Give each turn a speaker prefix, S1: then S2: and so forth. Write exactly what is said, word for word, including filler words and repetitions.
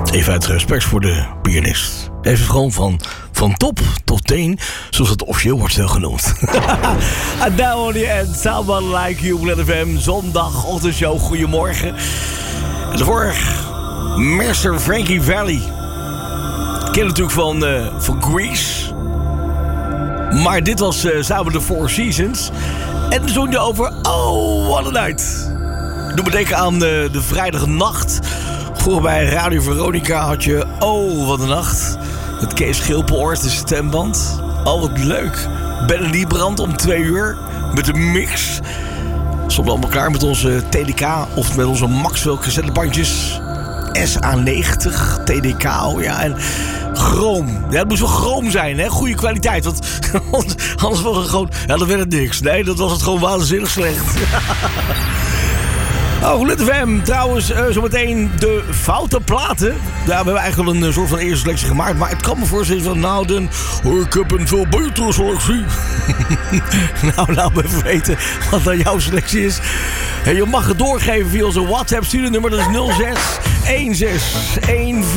S1: Even uit respect voor de pianist. Even gewoon van, van top tot teen, zoals het officieel wordt genoemd. And now on the end, Someone Like You, Blend F M, zondag, ochtendshow, goedemorgen. En daarvoor, meester Frankie Valli. Ik ken natuurlijk van, uh, van Grease. Maar dit was uh, samen de Four Seasons. En toen zong je over Oh, What a Night. Doe me denken aan uh, de vrijdagnacht. Vroeger bij Radio Veronica had je Oh, Wat een Nacht. Met Kees Schilpeloort, de stemband. Oh, wat leuk. Ben Liebrand om twee uur. Met een mix. Stonden allemaal klaar met onze T D K. Of met onze Maxwell cassettebandjes. S A negentig, T D K, oh ja, en chroom. Ja, het moest wel chroom zijn, hè? Goede kwaliteit, want anders was het gewoon... Ja, dan werd het niks. Nee, dat was het gewoon waanzinnig slecht. Oh, Blend F M, trouwens, uh, zometeen de foute platen. Ja, we hebben eigenlijk wel een soort van eerste selectie gemaakt. Maar het kan me voorstellen van, nou, dan, oh, ik heb een veel betere selectie. nou, laat me even weten wat dan jouw selectie is. En je mag het doorgeven via onze WhatsApp studienummer. Dat is nul zes een zes een vier